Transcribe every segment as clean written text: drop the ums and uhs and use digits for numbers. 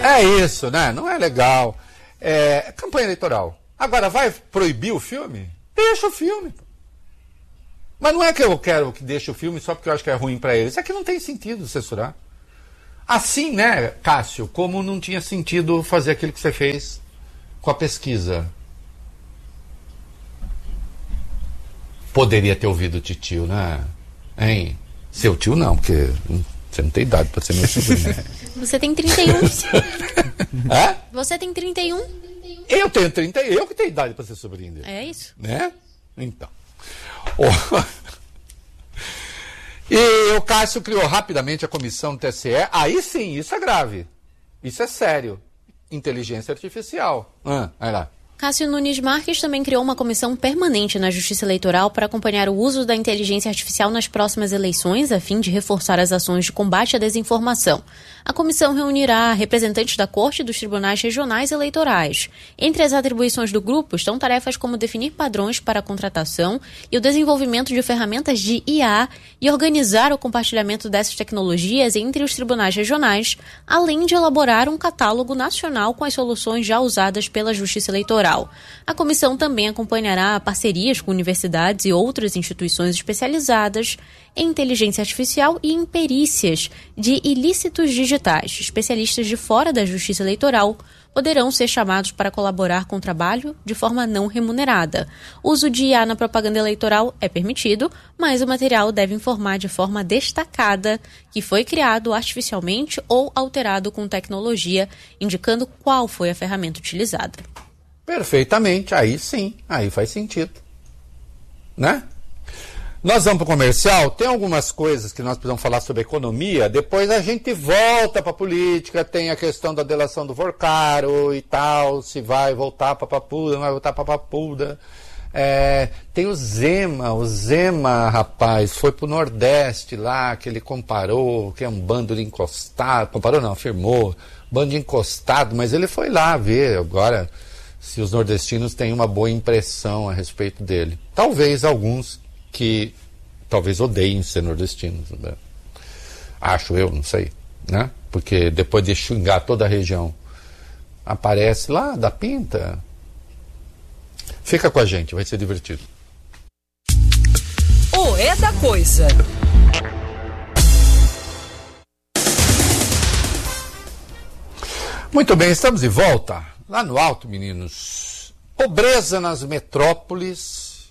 É isso, né? Não é legal. É campanha eleitoral. Agora, vai proibir o filme? Deixa o filme. Mas não é que eu quero que deixe o filme só porque eu acho que é ruim para eles. É que não tem sentido censurar. Assim, né, Cássio, como não tinha sentido fazer aquilo que você fez com a pesquisa. Poderia ter ouvido o titio, né? Hein? Seu tio não, porque você não tem idade para ser meu sobrinho. Você tem 31. É? Você tem 31. Eu tenho 30, eu que tenho idade para ser sobrinho dele. É isso. Né? Então. E o Cássio criou rapidamente a comissão do TSE. Aí sim, isso é grave. Isso é sério. Inteligência artificial. Vai lá. Cássio Nunes Marques também criou uma comissão permanente na Justiça Eleitoral para acompanhar o uso da inteligência artificial nas próximas eleições, a fim de reforçar as ações de combate à desinformação. A comissão reunirá representantes da Corte e dos tribunais regionais eleitorais. Entre as atribuições do grupo estão tarefas como definir padrões para a contratação e o desenvolvimento de ferramentas de IA e organizar o compartilhamento dessas tecnologias entre os tribunais regionais, além de elaborar um catálogo nacional com as soluções já usadas pela Justiça Eleitoral. A comissão também acompanhará parcerias com universidades e outras instituições especializadas em inteligência artificial e em perícias de ilícitos digitais. Especialistas de fora da Justiça Eleitoral poderão ser chamados para colaborar com o trabalho de forma não remunerada. O uso de IA na propaganda eleitoral é permitido, mas o material deve informar de forma destacada que foi criado artificialmente ou alterado com tecnologia, indicando qual foi a ferramenta utilizada. Perfeitamente, aí sim, aí faz sentido, né? Nós vamos para o comercial, tem algumas coisas que nós precisamos falar sobre economia, depois a gente volta para a política, tem a questão da delação do Vorcaro e tal, se vai voltar para Papuda, não vai voltar para Papuda. Tem o Zema, rapaz, foi para o Nordeste lá, que ele comparou, que é um bando de encostado, comparou não, afirmou, bando de encostado, mas ele foi lá ver agora se os nordestinos têm uma boa impressão a respeito dele. Talvez alguns que talvez odeiem ser nordestinos, né? Acho eu, não sei, né? Porque depois de xingar toda a região, aparece lá, dá pinta. Fica com a gente, vai ser divertido. O É da Coisa. Muito bem, estamos de volta. Lá no alto, meninos, pobreza nas metrópoles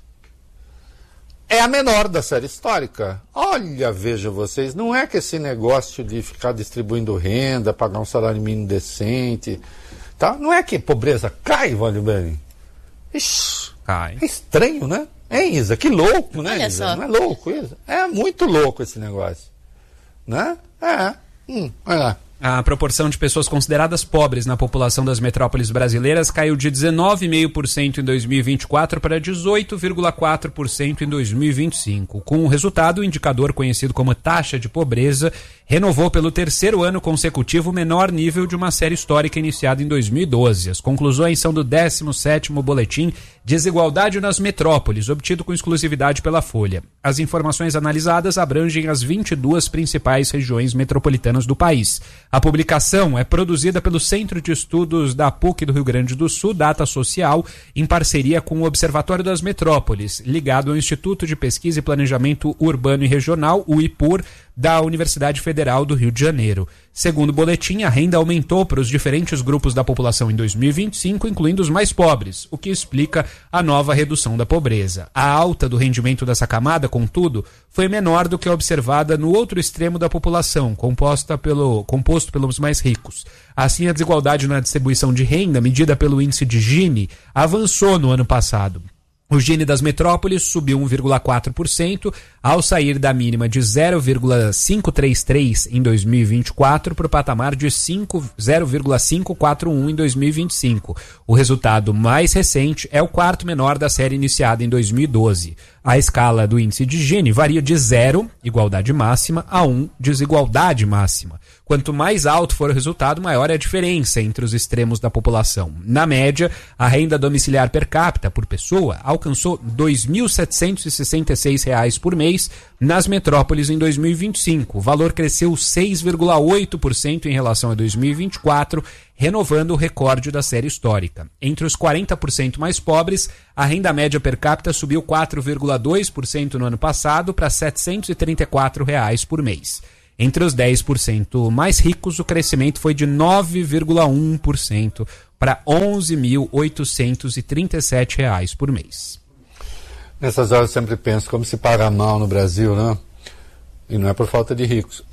é a menor da série histórica. Olha, veja vocês, não é que esse negócio de ficar distribuindo renda, pagar um salário mínimo decente, tá? Não é que pobreza cai, Valho Bem? Ixi, cai. É estranho, né? Isa? Que louco, né, Olha Isa? só. Não é louco isso? É muito louco esse negócio, né? Olha lá. A proporção de pessoas consideradas pobres na população das metrópoles brasileiras caiu de 19,5% em 2024 para 18,4% em 2025. Com o resultado, o indicador conhecido como taxa de pobreza renovou pelo terceiro ano consecutivo o menor nível de uma série histórica iniciada em 2012. As conclusões são do 17º Boletim Desigualdade nas Metrópoles, obtido com exclusividade pela Folha. As informações analisadas abrangem as 22 principais regiões metropolitanas do país. A publicação é produzida pelo Centro de Estudos da PUC do Rio Grande do Sul, Data Social, em parceria com o Observatório das Metrópoles, ligado ao Instituto de Pesquisa e Planejamento Urbano e Regional, o IPUR, da Universidade Federal do Rio de Janeiro. Segundo o boletim, a renda aumentou para os diferentes grupos da população em 2025, incluindo os mais pobres, o que explica a nova redução da pobreza. A alta do rendimento dessa camada, contudo, foi menor do que a observada no outro extremo da população, composto pelos mais ricos. Assim, a desigualdade na distribuição de renda, medida pelo índice de Gini, avançou no ano passado. O Gini das metrópoles subiu 1,4% ao sair da mínima de 0,533 em 2024 para o patamar de 0,541 em 2025. O resultado mais recente é o quarto menor da série iniciada em 2012. A escala do índice de Gini varia de 0, igualdade máxima, a 1, desigualdade máxima. Quanto mais alto for o resultado, maior é a diferença entre os extremos da população. Na média, a renda domiciliar per capita por pessoa alcançou R$ 2.766 por mês nas metrópoles em 2025. O valor cresceu 6,8% em relação a 2024, renovando o recorde da série histórica. Entre os 40% mais pobres, a renda média per capita subiu 4,2% no ano passado para R$ 734 por mês. Entre os 10% mais ricos, o crescimento foi de 9,1% para R$ 11.837 por mês. Nessas horas eu sempre penso como se paga mal no Brasil, né? E não é por falta de ricos.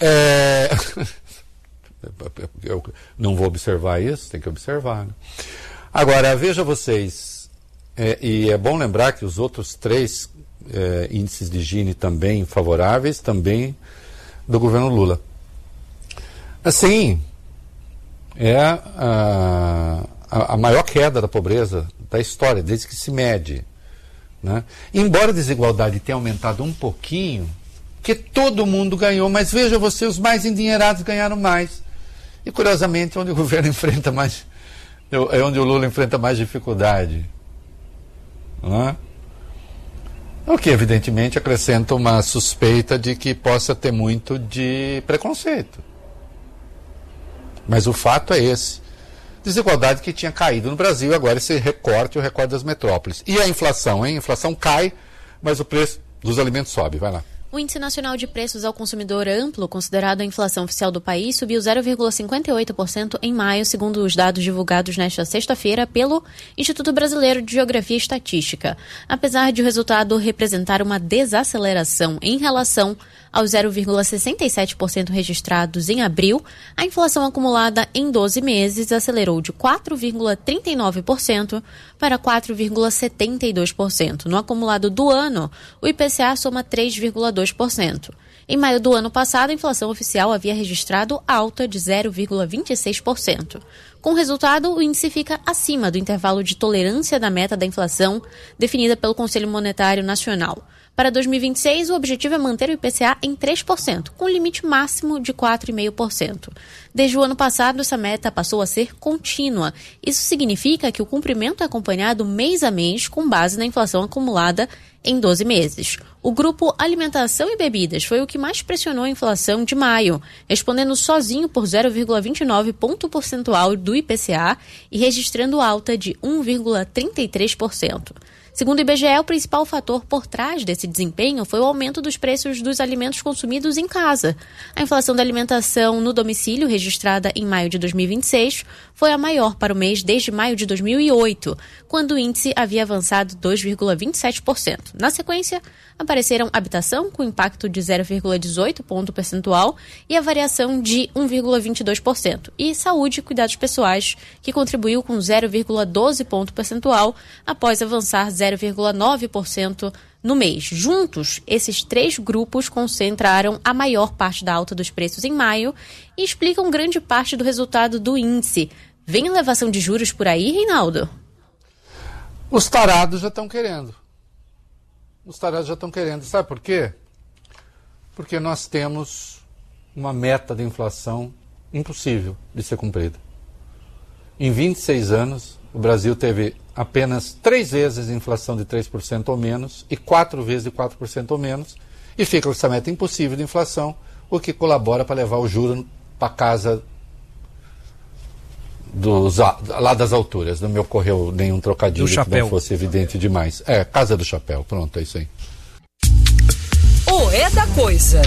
Eu não vou observar isso, tem que observar. Né? Agora, veja vocês, e é bom lembrar que os outros 3 índices de Gini também favoráveis, também do governo Lula. Assim, é a maior queda da pobreza da história, desde que se mede. Né? Embora a desigualdade tenha aumentado um pouquinho, que todo mundo ganhou, mas veja você, os mais endinheirados ganharam mais. E curiosamente, onde o governo enfrenta mais, é onde o Lula enfrenta mais dificuldade. Não é? O que, evidentemente, acrescenta uma suspeita de que possa ter muito de preconceito. Mas o fato é esse. Desigualdade que tinha caído no Brasil, agora esse recorte, o recorte das metrópoles. E a inflação, hein? A inflação cai, mas o preço dos alimentos sobe. Vai lá. O Índice Nacional de Preços ao Consumidor Amplo, considerado a inflação oficial do país, subiu 0,58% em maio, segundo os dados divulgados nesta sexta-feira pelo Instituto Brasileiro de Geografia e Estatística. Apesar de o resultado representar uma desaceleração em relação aos 0,67% registrados em abril, a inflação acumulada em 12 meses acelerou de 4,39% para 4,72%. No acumulado do ano, o IPCA soma 3,2%. Em maio do ano passado, a inflação oficial havia registrado alta de 0,26%. Com o resultado, o índice fica acima do intervalo de tolerância da meta da inflação definida pelo Conselho Monetário Nacional. Para 2026, o objetivo é manter o IPCA em 3%, com limite máximo de 4,5%. Desde o ano passado, essa meta passou a ser contínua. Isso significa que o cumprimento é acompanhado mês a mês com base na inflação acumulada em 12 meses. O grupo Alimentação e Bebidas foi o que mais pressionou a inflação de maio, respondendo sozinho por 0,29 ponto percentual do IPCA e registrando alta de 1,33%. Segundo o IBGE, o principal fator por trás desse desempenho foi o aumento dos preços dos alimentos consumidos em casa. A inflação da alimentação no domicílio, registrada em maio de 2026, foi a maior para o mês desde maio de 2008, quando o índice havia avançado 2,27%. Na sequência, apareceram habitação, com impacto de 0,18 ponto percentual e a variação de 1,22%, e saúde e cuidados pessoais, que contribuiu com 0,12 ponto percentual após avançar 0,9% no mês. Juntos, esses 3 grupos concentraram a maior parte da alta dos preços em maio e explicam grande parte do resultado do índice. Vem elevação de juros por aí, Reinaldo? Os tarados já estão querendo. Sabe por quê? Porque nós temos uma meta de inflação impossível de ser cumprida. Em 26 anos, o Brasil teve apenas 3 vezes inflação de 3% ou menos e 4 vezes de 4% ou menos, e fica com essa meta impossível de inflação, o que colabora para levar o juro para casa lá das alturas. Não me ocorreu nenhum trocadilho que não fosse evidente demais. Casa do chapéu. Pronto, é isso aí. O É da Coisa.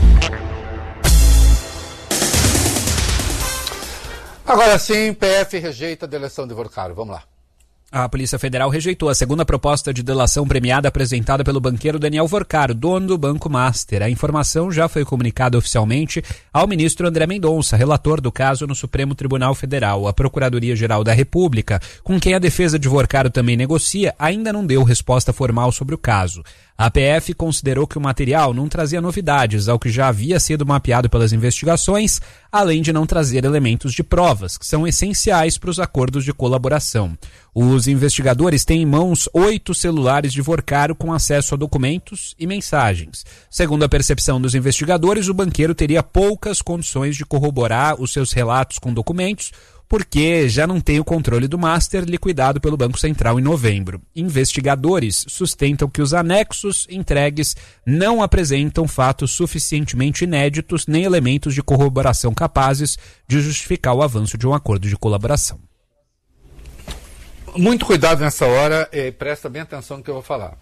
Agora sim, PF rejeita a delação de Vorcaro. Vamos lá. A Polícia Federal rejeitou a segunda proposta de delação premiada apresentada pelo banqueiro Daniel Vorcaro, dono do Banco Master. A informação já foi comunicada oficialmente ao ministro André Mendonça, relator do caso no Supremo Tribunal Federal. A Procuradoria-Geral da República, com quem a defesa de Vorcaro também negocia, ainda não deu resposta formal sobre o caso. A PF considerou que o material não trazia novidades ao que já havia sido mapeado pelas investigações, além de não trazer elementos de provas, que são essenciais para os acordos de colaboração. Os investigadores têm em mãos 8 celulares de Vorcaro com acesso a documentos e mensagens. Segundo a percepção dos investigadores, o banqueiro teria poucas condições de corroborar os seus relatos com documentos, porque já não tem o controle do master liquidado pelo Banco Central em novembro. Investigadores sustentam que os anexos entregues não apresentam fatos suficientemente inéditos nem elementos de corroboração capazes de justificar o avanço de um acordo de colaboração. Muito cuidado nessa hora e presta bem atenção no que eu vou falar.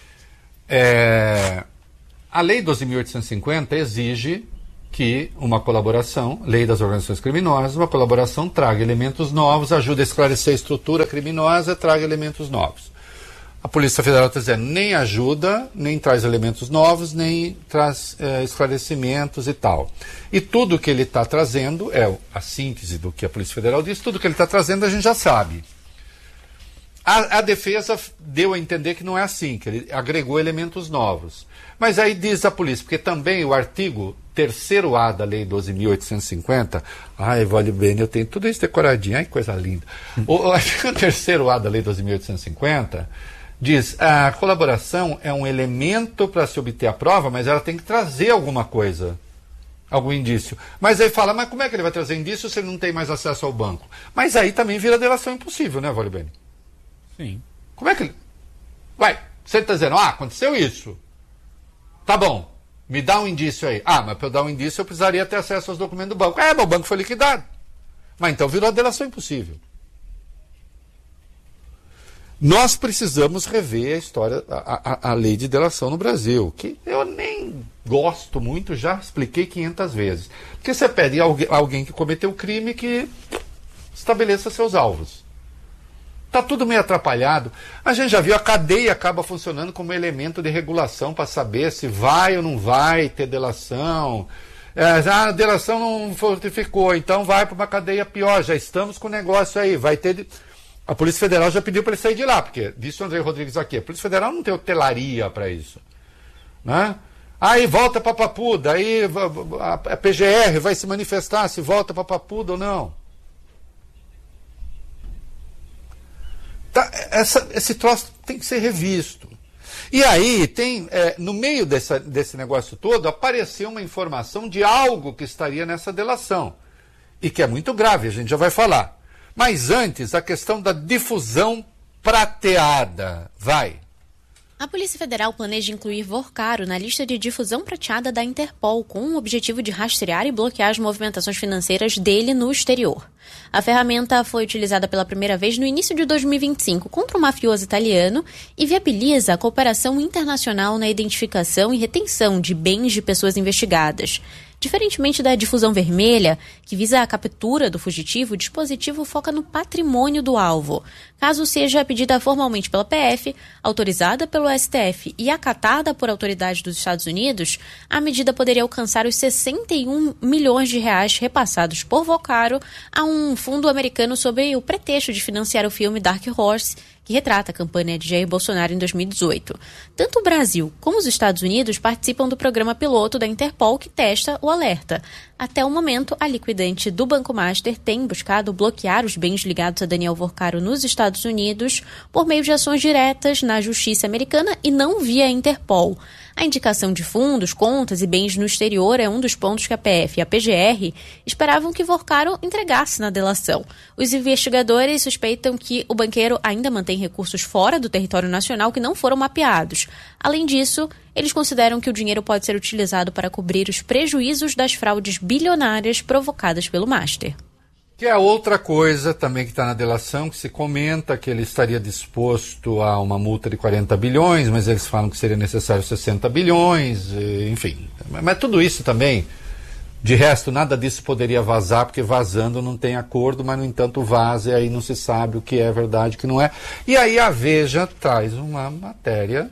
A Lei 12.850 exige que uma colaboração, lei das organizações criminosas, uma colaboração traga elementos novos, ajuda a esclarecer a estrutura criminosa, traga elementos novos. A Polícia Federal está dizendo, nem ajuda, nem traz elementos novos, nem traz esclarecimentos e tal. E tudo que ele está trazendo, a síntese do que a Polícia Federal diz, tudo que ele está trazendo a gente já sabe. A defesa deu a entender que não é assim, que ele agregou elementos novos. Mas aí diz a polícia, porque também o artigo 3º-A da Lei 12.850, vale bem, eu tenho tudo isso decoradinho, que coisa linda. O artigo 3º-A da Lei 12.850 diz, a colaboração é um elemento para se obter a prova, mas ela tem que trazer alguma coisa, algum indício. Mas aí fala, mas como é que ele vai trazer indício se ele não tem mais acesso ao banco? Mas aí também vira delação impossível, né, Vale bem? Sim. Como é que ele... você está dizendo, aconteceu isso. Tá bom, me dá um indício aí. Mas para eu dar um indício eu precisaria ter acesso aos documentos do banco. Mas o banco foi liquidado. Mas então virou a delação impossível. Nós precisamos rever a história, a lei de delação no Brasil, que eu nem gosto muito, já expliquei 500 vezes. Porque você pede a alguém que cometeu o crime que estabeleça seus alvos. Está tudo meio atrapalhado. A gente já viu, a cadeia acaba funcionando como elemento de regulação para saber se vai ou não vai ter delação. A delação não fortificou, então vai para uma cadeia pior. Já estamos com o negócio aí. Vai ter... A Polícia Federal já pediu para ele sair de lá, porque disse o André Rodrigues aqui, a Polícia Federal não tem hotelaria para isso. Né? Aí volta para Papuda, aí a PGR vai se manifestar se volta para Papuda ou não. Esse troço tem que ser revisto. E aí tem, no meio desse negócio todo, apareceu uma informação de algo que estaria nessa delação. E que é muito grave, a gente já vai falar. Mas antes, a questão da difusão prateada. A Polícia Federal planeja incluir Vorcaro na lista de difusão prateada da Interpol, com o objetivo de rastrear e bloquear as movimentações financeiras dele no exterior. A ferramenta foi utilizada pela primeira vez no início de 2025 contra o mafioso italiano e viabiliza a cooperação internacional na identificação e retenção de bens de pessoas investigadas. Diferentemente da difusão vermelha, que visa a captura do fugitivo, o dispositivo foca no patrimônio do alvo. Caso seja pedida formalmente pela PF, autorizada pelo STF e acatada por autoridades dos Estados Unidos, a medida poderia alcançar os 61 milhões de reais repassados por Vorcaro a um fundo americano sob o pretexto de financiar o filme Dark Horse, que retrata a campanha de Jair Bolsonaro em 2018. Tanto o Brasil como os Estados Unidos participam do programa piloto da Interpol que testa o alerta. Até o momento, a liquidante do Banco Master tem buscado bloquear os bens ligados a Daniel Vorcaro nos Estados Unidos por meio de ações diretas na justiça americana e não via Interpol. A indicação de fundos, contas e bens no exterior é um dos pontos que a PF e a PGR esperavam que Vorcaro entregasse na delação. Os investigadores suspeitam que o banqueiro ainda mantém recursos fora do território nacional que não foram mapeados. Além disso, eles consideram que o dinheiro pode ser utilizado para cobrir os prejuízos das fraudes bilionárias provocadas pelo Master. Que é outra coisa também que está na delação, que se comenta que ele estaria disposto a uma multa de 40 bilhões, mas eles falam que seria necessário 60 bilhões, enfim. Mas tudo isso também, de resto, nada disso poderia vazar, porque vazando não tem acordo, mas no entanto vaza e aí não se sabe o que é verdade e o que não é. E aí a Veja traz uma matéria,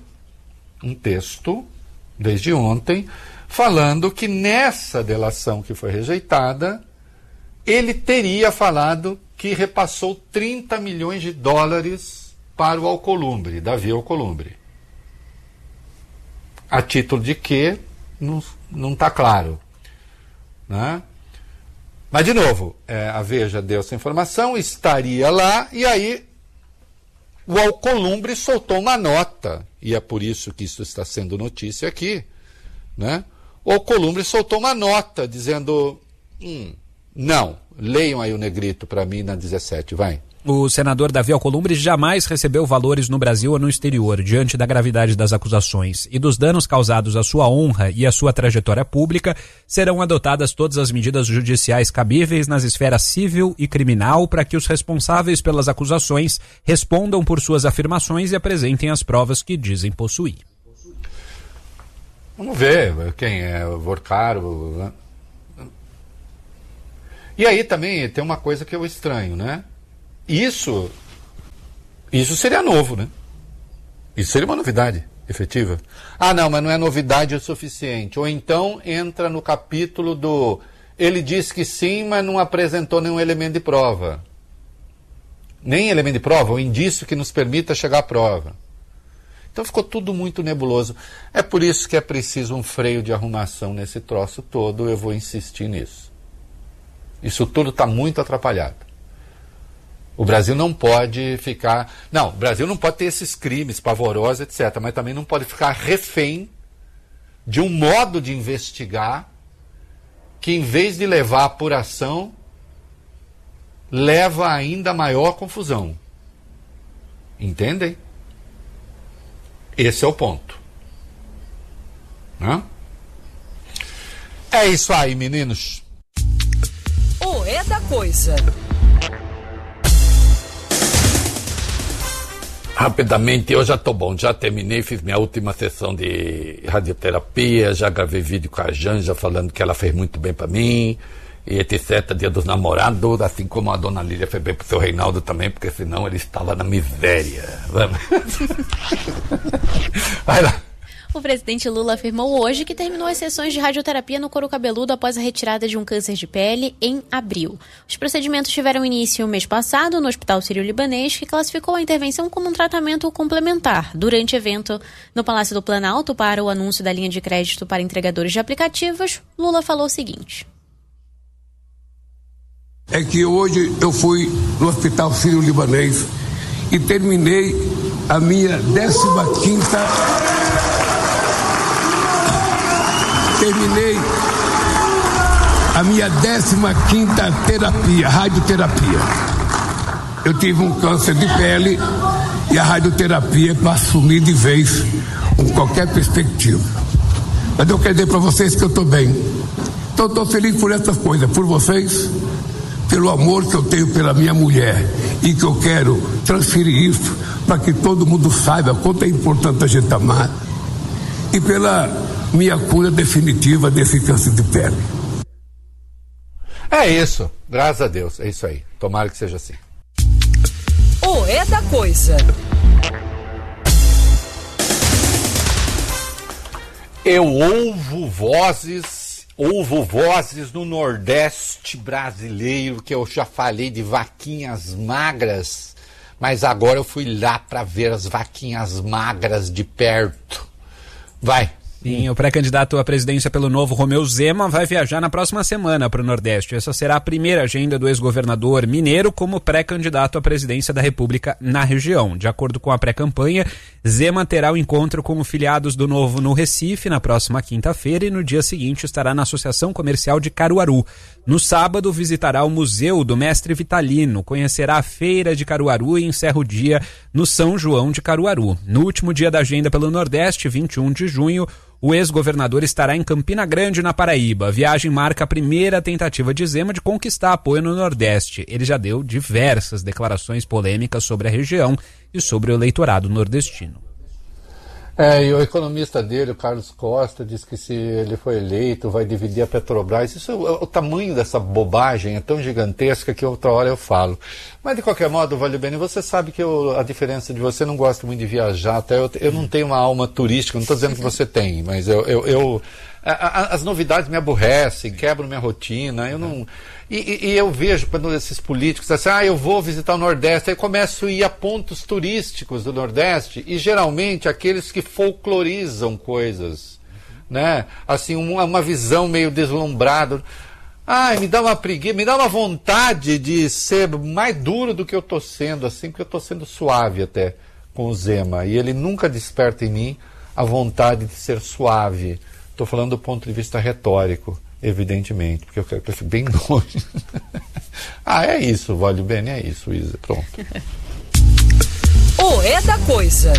um texto, desde ontem, falando que nessa delação que foi rejeitada, ele teria falado que repassou 30 milhões de dólares para o Alcolumbre, Davi Alcolumbre. A título de que não está claro, né? Mas, de novo, a Veja deu essa informação, estaria lá, e aí o Alcolumbre soltou uma nota, e é por isso que isso está sendo notícia aqui, né? O Alcolumbre soltou uma nota dizendo, não, leiam aí o negrito para mim na 17, vai. O senador Davi Alcolumbre jamais recebeu valores no Brasil ou no exterior, diante da gravidade das acusações e dos danos causados à sua honra e à sua trajetória pública, serão adotadas todas as medidas judiciais cabíveis nas esferas civil e criminal para que os responsáveis pelas acusações respondam por suas afirmações e apresentem as provas que dizem possuir. Vamos ver quem é o Vorcaro, né? E aí também tem uma coisa que eu estranho, né? Isso seria novo, né? Isso seria uma novidade efetiva. Ah, não, mas não é novidade o suficiente. Ou então entra no capítulo do... Ele disse que sim, mas não apresentou nenhum elemento de prova. Nem elemento de prova, ou indício que nos permita chegar à prova. Então ficou tudo muito nebuloso. É por isso que é preciso um freio de arrumação nesse troço todo, eu vou insistir nisso. Isso tudo está muito atrapalhado. O Brasil não pode ficar... Não, o Brasil não pode ter esses crimes pavorosos, etc. Mas também não pode ficar refém de um modo de investigar que, em vez de levar à apuração, leva ainda a maior confusão. Entendem? Esse é o ponto. Hã? É isso aí, meninos. O É da Coisa. Rapidamente, eu já tô bom, já terminei, fiz minha última sessão de radioterapia, já gravei vídeo com a Janja falando que ela fez muito bem pra mim, e etc, Dia dos Namorados, assim como a dona Lília fez bem pro seu Reinaldo também, porque senão ele estava na miséria. Vamos. Vai lá. O presidente Lula afirmou hoje que terminou as sessões de radioterapia no couro cabeludo após a retirada de um câncer de pele em abril. Os procedimentos tiveram início mês passado no Hospital Sírio-Libanês, que classificou a intervenção como um tratamento complementar. Durante evento no Palácio do Planalto para o anúncio da linha de crédito para entregadores de aplicativos, Lula falou o seguinte. É que hoje eu fui no Hospital Sírio-Libanês e terminei a minha 15ª... Terminei a minha 15ª terapia, radioterapia. Eu tive um câncer de pele e a radioterapia é para assumir de vez com qualquer perspectiva. Mas eu quero dizer para vocês que eu estou bem. Então eu estou feliz por essas coisas, por vocês, pelo amor que eu tenho pela minha mulher e que eu quero transferir isso para que todo mundo saiba quanto é importante a gente amar e pela minha cura definitiva desse câncer de pele. É isso, graças a Deus, é isso aí. Tomara que seja assim. O É da Coisa. Eu ouvo vozes no Nordeste brasileiro, que eu já falei de vaquinhas magras, mas agora eu fui lá para ver as vaquinhas magras de perto. Vai. Sim, o pré-candidato à presidência pelo Novo, Romeu Zema, vai viajar na próxima semana para o Nordeste. Essa será a primeira agenda do ex-governador mineiro como pré-candidato à presidência da República na região. De acordo com a pré-campanha, Zema terá o encontro com filiados do Novo no Recife na próxima quinta-feira e no dia seguinte estará na Associação Comercial de Caruaru. No sábado, visitará o Museu do Mestre Vitalino, conhecerá a Feira de Caruaru e encerra o dia no São João de Caruaru. No último dia da agenda pelo Nordeste, 21 de junho, o ex-governador estará em Campina Grande, na Paraíba. A viagem marca a primeira tentativa de Zema de conquistar apoio no Nordeste. Ele já deu diversas declarações polêmicas sobre a região e sobre o eleitorado nordestino. E o economista dele, o Carlos Costa, diz que se ele for eleito vai dividir a Petrobras. Isso, o tamanho dessa bobagem é tão gigantesca que outra hora eu falo. Mas de qualquer modo, Valibene, você sabe que a diferença de você, não gosta muito de viajar, até eu não tenho uma alma turística, não estou dizendo que você tem, mas eu As novidades me aborrecem, quebram minha rotina. Eu não... E eu vejo quando esses políticos assim, eu vou visitar o Nordeste, aí começo a ir a pontos turísticos do Nordeste, e geralmente aqueles que folclorizam coisas, né? Assim, uma visão meio deslumbrada. Me dá uma preguiça, me dá uma vontade de ser mais duro do que eu estou sendo, assim, porque eu estou sendo suave até com o Zema, e ele nunca desperta em mim a vontade de ser suave. Estou falando do ponto de vista retórico, evidentemente, porque eu quero que eu fique bem longe. É isso, Vale Bene, é isso, Isa, pronto. O É da Coisa.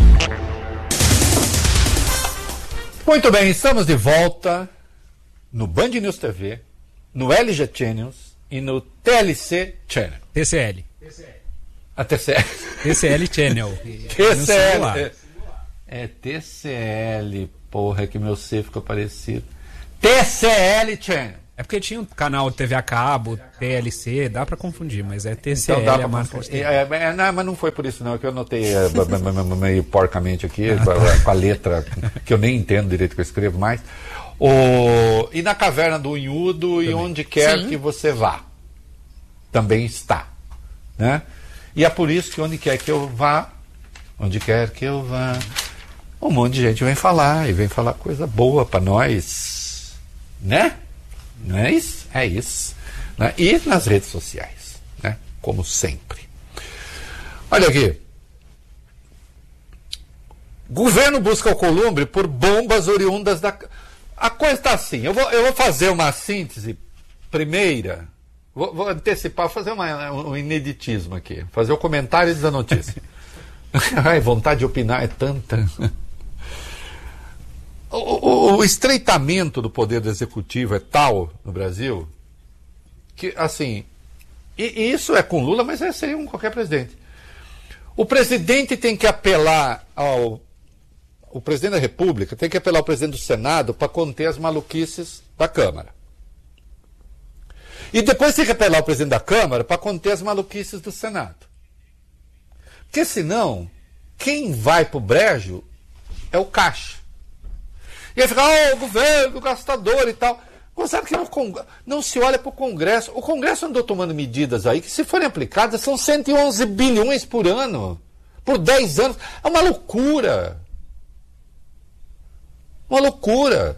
Muito bem, estamos de volta no Band News TV, no LG Channels e no TLC Channel. TCL. A TCL. TCL Channel. TCL. É TCL, porra, que meu C ficou parecido. TCL Channel. É porque tinha um canal TV a cabo, TLC, dá pra confundir, mas é TCL então, a marca. Não, mas não foi por isso não, que eu anotei meio porcamente aqui, com a letra, que eu nem entendo direito que eu escrevo mais. E na Caverna do Unhudo também. E onde quer que você vá, também está, né? E é por isso que onde quer que eu vá, um monte de gente vem falar, e vem falar coisa boa pra nós, né? Não é isso? É isso. Né? E nas redes sociais, né? Como sempre. Olha aqui. Governo busca Alcolumbre por bombas oriundas da... A coisa está assim, eu vou fazer uma síntese primeira, vou antecipar, fazer um ineditismo aqui, fazer o comentário da notícia. Ai, vontade de opinar é tanta. O estreitamento do poder do executivo é tal no Brasil que, assim, e isso é com Lula, mas seria com qualquer presidente. O presidente tem que apelar o presidente da República tem que apelar ao presidente do Senado para conter as maluquices da Câmara. E depois tem que apelar ao presidente da Câmara para conter as maluquices do Senado. Porque senão, quem vai pro brejo é o caixa. E aí fica, o governo, o gastador e tal. Você sabe que não se olha para o Congresso. O Congresso andou tomando medidas aí que, se forem aplicadas, são 111 bilhões por ano. Por 10 anos. É uma loucura. Uma loucura.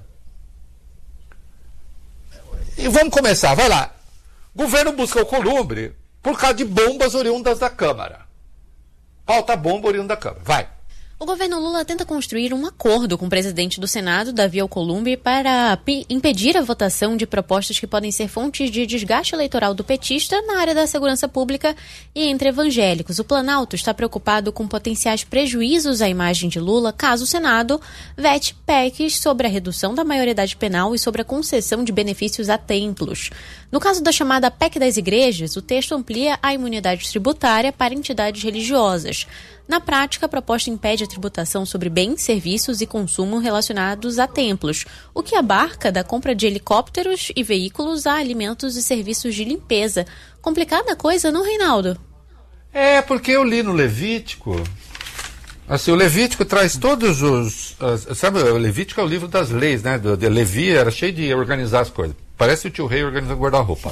E vamos começar, vai lá. Governo busca Alcolumbre por causa de bombas oriundas da Câmara. Pauta bomba oriunda da Câmara. Vai. O governo Lula tenta construir um acordo com o presidente do Senado, Davi Alcolumbre, para impedir a votação de propostas que podem ser fontes de desgaste eleitoral do petista na área da segurança pública e entre evangélicos. O Planalto está preocupado com potenciais prejuízos à imagem de Lula caso o Senado vete PECs sobre a redução da maioridade penal e sobre a concessão de benefícios a templos. No caso da chamada PEC das igrejas, o texto amplia a imunidade tributária para entidades religiosas. Na prática, a proposta impede a tributação sobre bens, serviços e consumo relacionados a templos, o que abarca da compra de helicópteros e veículos a alimentos e serviços de limpeza. Complicada a coisa, não, Reinaldo? É, porque eu li no Levítico. Assim, o Levítico traz todos os... sabe, o Levítico é o livro das leis, né? De Levi era cheio de organizar as coisas. Parece o tio Rei organizando guarda-roupa.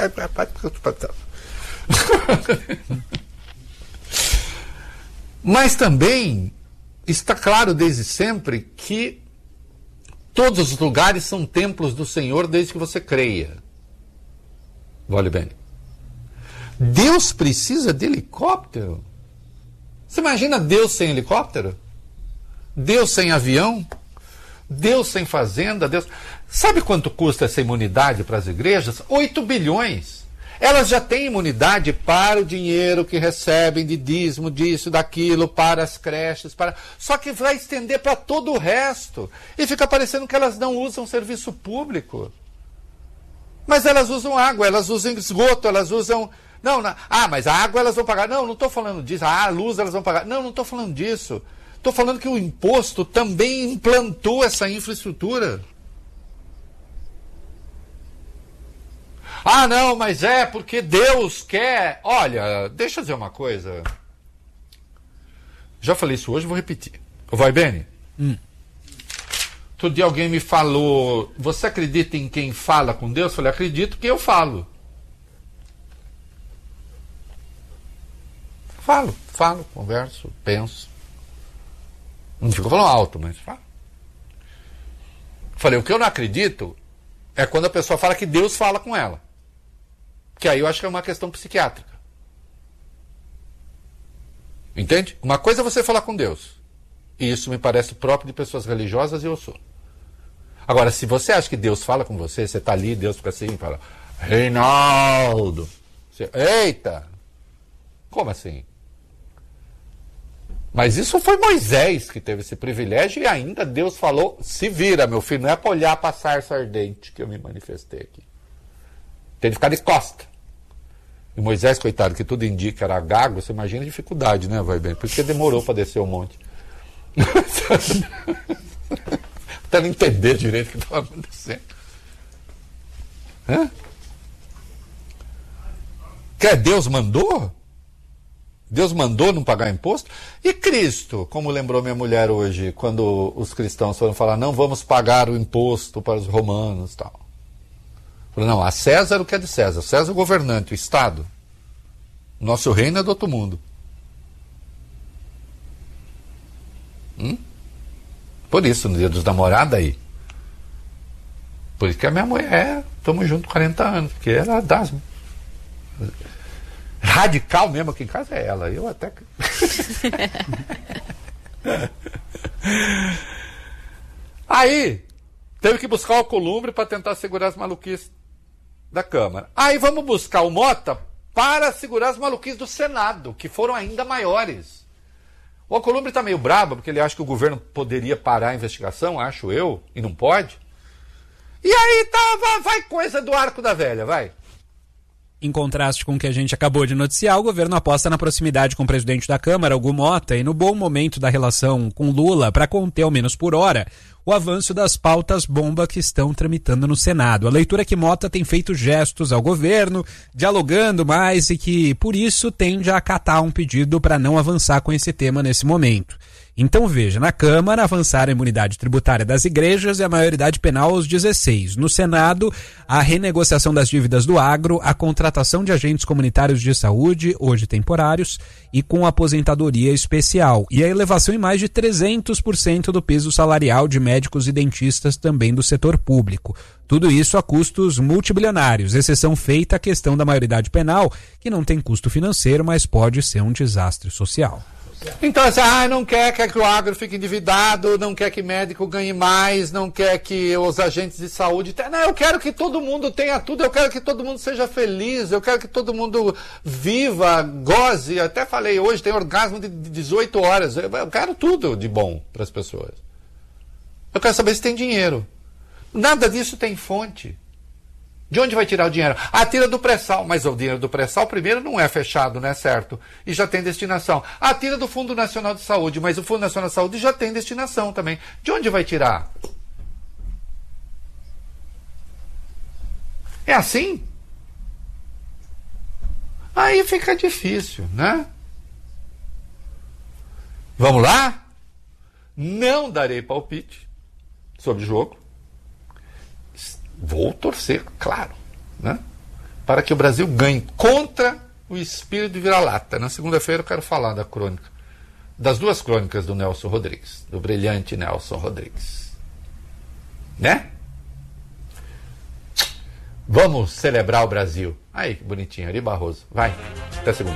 Mas também está claro desde sempre que todos os lugares são templos do Senhor desde que você creia. Vale bem. Deus precisa de helicóptero? Você imagina Deus sem helicóptero? Deus sem avião? Deus sem fazenda? Deus... Sabe quanto custa essa imunidade para as igrejas? 8 bilhões. Elas já têm imunidade para o dinheiro que recebem de dízimo, disso, daquilo, para as creches, só que vai estender para todo o resto. E fica parecendo que elas não usam serviço público. Mas elas usam água, elas usam esgoto, elas usam... Não, mas a água elas vão pagar. Não estou falando disso. A luz elas vão pagar. Não estou falando disso. Estou falando que o imposto também implantou essa infraestrutura. Não, mas é porque Deus quer... Olha, deixa eu dizer uma coisa. Já falei isso hoje, vou repetir. Vai, Beni? Outro dia alguém me falou, você acredita em quem fala com Deus? Eu falei, acredito que eu falo. Falo, converso, penso. Não fico falando alto, mas falo. Falei, o que eu não acredito é quando a pessoa fala que Deus fala com ela. Que aí eu acho que é uma questão psiquiátrica. Entende? Uma coisa é você falar com Deus. E isso me parece próprio de pessoas religiosas e eu sou. Agora, se você acha que Deus fala com você, você está ali, Deus fica assim e fala, Reinaldo. Você, eita! Como assim? Mas isso foi Moisés que teve esse privilégio e ainda Deus falou, se vira, meu filho, não é para olhar para a sarça ardente que eu me manifestei aqui. Tem que ficar de costa. E Moisés, coitado, que tudo indica era gago, você imagina a dificuldade, né, vai bem? Por isso que demorou para descer o monte. Até não entender direito o que estava acontecendo. Hã? Que Deus mandou? Deus mandou não pagar imposto? E Cristo, como lembrou minha mulher hoje, quando os cristãos foram falar, não vamos pagar o imposto para os romanos e tal. Falou, não, a César o que é de César. César é o governante, o Estado. Nosso reino é do outro mundo. Por isso, no dia dos namorados aí. Por isso que a minha mulher, estamos juntos 40 anos, porque ela dá radical mesmo aqui em casa é ela. Eu até. Aí, teve que buscar o Alcolumbre para tentar segurar as maluquices da Câmara. Aí vamos buscar o Mota para segurar as maluquices do Senado, que foram ainda maiores. O Alcolumbre está meio brabo, porque ele acha que o governo poderia parar a investigação, acho eu, e não pode. E aí vai coisa do arco da velha, vai. Em contraste com o que a gente acabou de noticiar, o governo aposta na proximidade com o presidente da Câmara, Hugo Mota, e no bom momento da relação com Lula para conter, ao menos por hora, o avanço das pautas bomba que estão tramitando no Senado. A leitura é que Mota tem feito gestos ao governo, dialogando mais e que, por isso, tende a acatar um pedido para não avançar com esse tema nesse momento. Então veja, na Câmara avançaram a imunidade tributária das igrejas e a maioridade penal aos 16. No Senado, a renegociação das dívidas do agro, a contratação de agentes comunitários de saúde, hoje temporários, e com aposentadoria especial. E a elevação em mais de 300% do piso salarial de médicos e dentistas também do setor público. Tudo isso a custos multibilionários, exceção feita a questão da maioridade penal, que não tem custo financeiro, mas pode ser um desastre social. Então, assim, não quer que o agro fique endividado, não quer que médico ganhe mais, não quer que os agentes de saúde... Não, eu quero que todo mundo tenha tudo, eu quero que todo mundo seja feliz, eu quero que todo mundo viva, goze. Até falei hoje, tem orgasmo de 18 horas. Eu quero tudo de bom para as pessoas. Eu quero saber se tem dinheiro. Nada disso tem fonte. De onde vai tirar o dinheiro? Tira do pré-sal. Mas o dinheiro do pré-sal, primeiro, não é fechado, não é certo. E já tem destinação. Tira do Fundo Nacional de Saúde. Mas o Fundo Nacional de Saúde já tem destinação também. De onde vai tirar? É assim? Aí fica difícil, né? Vamos lá? Não darei palpite sobre o jogo. Vou torcer, claro, né? Para que o Brasil ganhe contra o espírito de vira-lata. Na segunda-feira eu quero falar da crônica, das duas crônicas do Nelson Rodrigues, do brilhante Nelson Rodrigues. Né? Vamos celebrar o Brasil. Aí, que bonitinho, Ari Barroso. Vai, até segunda.